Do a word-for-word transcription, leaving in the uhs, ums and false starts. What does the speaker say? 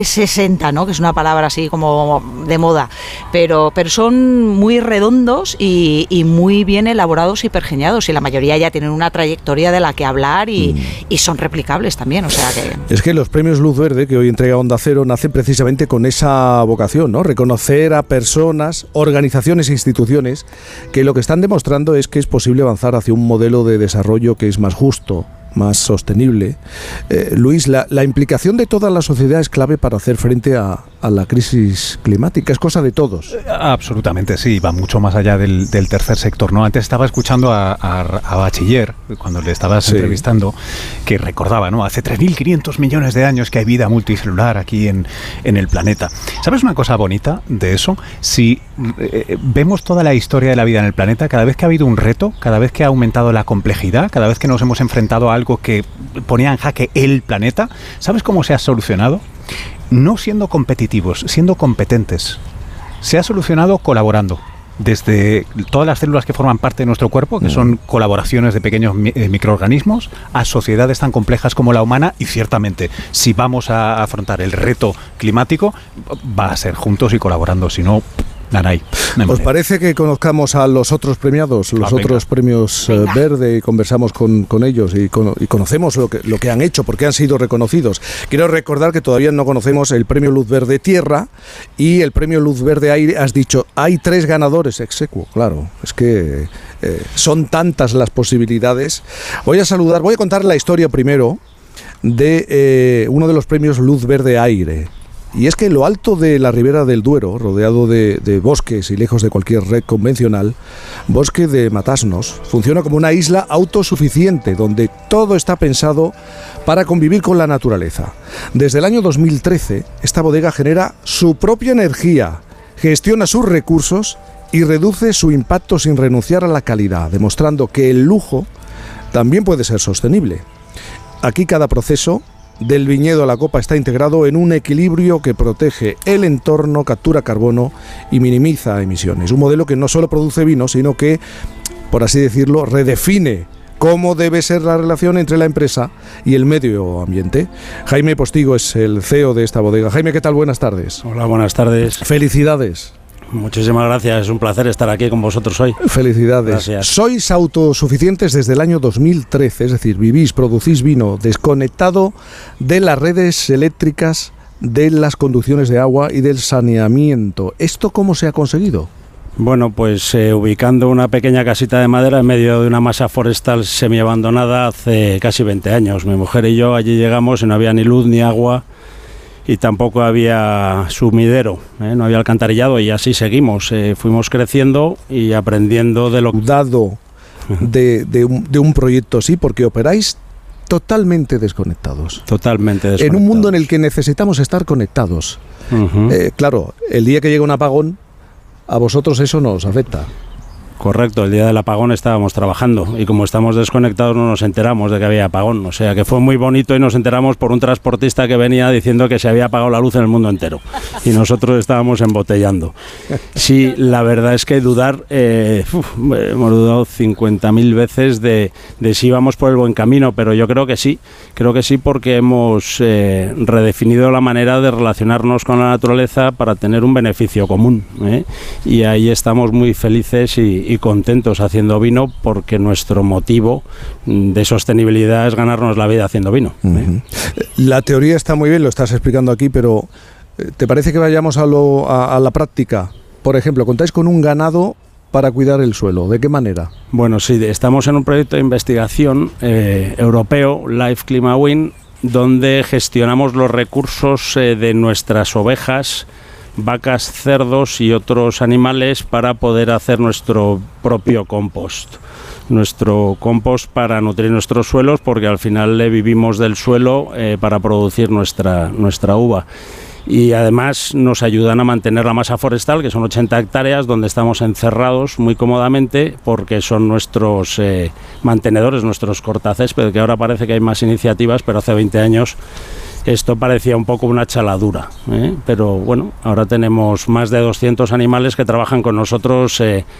sesenta, ¿no? Que es una palabra así como de moda, pero, pero son muy redondos y, y muy bien elaborados y pergeñados, y la mayoría ya tienen una trayectoria de la que hablar y, mm. y son replicables también, o sea que... Es que los premios Luz Verde que hoy entrega Onda Cero nacen precisamente con esa vocación, ¿no? Reconocer a personas, organizaciones e instituciones que lo que están demostrando es que es posible avanzar hacia un modelo de desarrollo que es más justo, más sostenible. Eh, Luis, la, la implicación de toda la sociedad es clave para hacer frente a, a la crisis climática, es cosa de todos. Absolutamente, sí, va mucho más allá del, del tercer sector, ¿no? Antes estaba escuchando a, a, a Bachiller, cuando le estabas sí. entrevistando, que recordaba, ¿no? Hace tres mil quinientos millones de años que hay vida multicelular aquí en, en el planeta. ¿Sabes una cosa bonita de eso? Si eh, vemos toda la historia de la vida en el planeta, cada vez que ha habido un reto, cada vez que ha aumentado la complejidad, cada vez que nos hemos enfrentado a algo que ponía en jaque el planeta, ¿sabes cómo se ha solucionado? No siendo competitivos, siendo competentes. Se ha solucionado colaborando. Desde todas las células que forman parte de nuestro cuerpo, que son colaboraciones de pequeños mi- eh, microorganismos, a sociedades tan complejas como la humana, y ciertamente, si vamos a afrontar el reto climático, va a ser juntos y colaborando, si no... Naray. ¿Os parece que conozcamos a los otros premiados, los ah, otros premios eh, Verde, y conversamos con, con ellos y, con, y conocemos lo que, lo que han hecho, porque han sido reconocidos? Quiero recordar que todavía no conocemos el premio Luz Verde Tierra y el premio Luz Verde Aire. Has dicho, hay tres ganadores ex aequo, claro, es que eh, son tantas las posibilidades. Voy a saludar, voy a contar la historia primero de eh, uno de los premios Luz Verde Aire. Y es que en lo alto de la ribera del Duero, rodeado de, de bosques y lejos de cualquier red convencional, Bosque de Matasnos funciona como una isla autosuficiente donde todo está pensado para convivir con la naturaleza. Desde el año dos mil trece, esta bodega genera su propia energía, gestiona sus recursos y reduce su impacto sin renunciar a la calidad, demostrando que el lujo también puede ser sostenible. Aquí cada proceso, del viñedo a la copa, está integrado en un equilibrio que protege el entorno, captura carbono y minimiza emisiones. Un modelo que no solo produce vino, sino que, por así decirlo, redefine cómo debe ser la relación entre la empresa y el medio ambiente. Jaime Postigo es el C E O de esta bodega. Jaime, ¿qué tal? Buenas tardes. Hola, buenas tardes. Felicidades. Muchísimas gracias, es un placer estar aquí con vosotros hoy. Felicidades. Gracias. Sois autosuficientes desde el año dos mil trece, es decir, vivís, producís vino desconectado de las redes eléctricas, de las conducciones de agua y del saneamiento. ¿Esto cómo se ha conseguido? Bueno, pues eh, ubicando una pequeña casita de madera en medio de una masa forestal semiabandonada hace casi veinte años. Mi mujer y yo allí llegamos y no había ni luz ni agua, y tampoco había sumidero, ¿eh? No había alcantarillado, y así seguimos. Eh, fuimos creciendo y aprendiendo de lo dado de, de, un, de un proyecto así, porque operáis totalmente desconectados. Totalmente desconectados. En un mundo en el que necesitamos estar conectados. Uh-huh. Eh, claro, el día que llega un apagón, a vosotros eso no os afecta. Correcto, el día del apagón estábamos trabajando y como estamos desconectados no nos enteramos de que había apagón. O sea que fue muy bonito y nos enteramos por un transportista que venía diciendo que se había apagado la luz en el mundo entero y nosotros estábamos embotellando. Sí, la verdad es que dudar, eh, uf, hemos dudado cincuenta mil veces de, de si íbamos por el buen camino, pero yo creo que sí, creo que sí porque hemos eh, redefinido la manera de relacionarnos con la naturaleza para tener un beneficio común, ¿eh? Y ahí estamos muy felices y y contentos haciendo vino porque nuestro motivo de sostenibilidad es ganarnos la vida haciendo vino. ¿eh? Uh-huh. La teoría está muy bien, lo estás explicando aquí, pero ¿te parece que vayamos a, lo, a, a la práctica? Por ejemplo, contáis con un ganado para cuidar el suelo. ¿De qué manera? Bueno, sí, estamos en un proyecto de investigación eh, europeo, Life Climate Wind, donde gestionamos los recursos eh, de nuestras ovejas, vacas, cerdos y otros animales para poder hacer nuestro propio compost. Nuestro compost para nutrir nuestros suelos, porque al final le vivimos del suelo eh, para producir nuestra, nuestra uva. Y además nos ayudan a mantener la masa forestal, que son ochenta hectáreas, donde estamos encerrados muy cómodamente, porque son nuestros eh, mantenedores, nuestros cortacésped, que ahora parece que hay más iniciativas, pero hace veinte años esto parecía un poco una chaladura, ¿eh? Pero bueno, ahora tenemos más de doscientos animales que trabajan con nosotros eh,